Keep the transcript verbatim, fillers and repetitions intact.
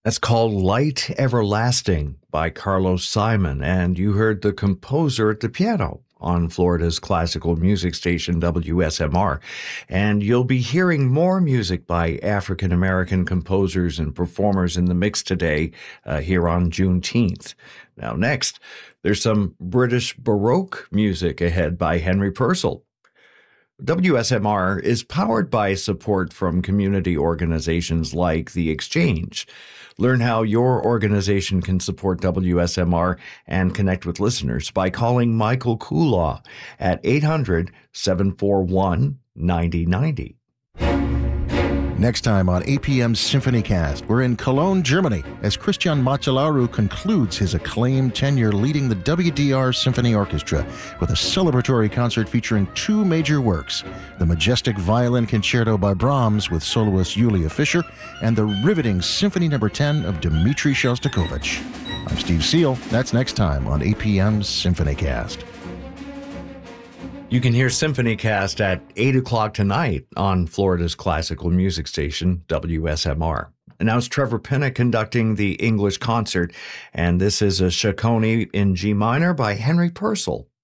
That's called Light Everlasting by Carlos Simon, and you heard the composer at the piano on Florida's classical music station, W S M R. And you'll be hearing more music by African-American composers and performers in the mix today uh, here on Juneteenth. Now, next, there's some British Baroque music ahead by Henry Purcell. W S M R is powered by support from community organizations like The Exchange. Learn how your organization can support W S M R and connect with listeners by calling Michael Kulaw at eight hundred, seven four one, nine zero nine zero. Next time on A P M's SymphonyCast, we're in Cologne, Germany, as Christian Macellaro concludes his acclaimed tenure leading the W D R Symphony Orchestra with a celebratory concert featuring two major works, the majestic Violin Concerto by Brahms with soloist Yulia Fischer, and the riveting Symphony Number ten of Dmitri Shostakovich. I'm Steve Seal. That's next time on A P M's SymphonyCast. You can hear SymphonyCast at eight o'clock tonight on Florida's classical music station, W S M R. And now it's Trevor Pinnock conducting the English concert, and this is a Chaconne in G minor by Henry Purcell.